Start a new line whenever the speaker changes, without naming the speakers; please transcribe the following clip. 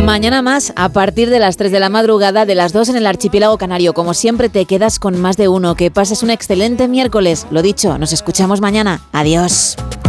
Mañana más, a partir de las 3 de la madrugada, de las 2 en el archipiélago canario. Como siempre, te quedas con más de uno. Que pases un excelente miércoles. Lo dicho, nos escuchamos mañana. Adiós.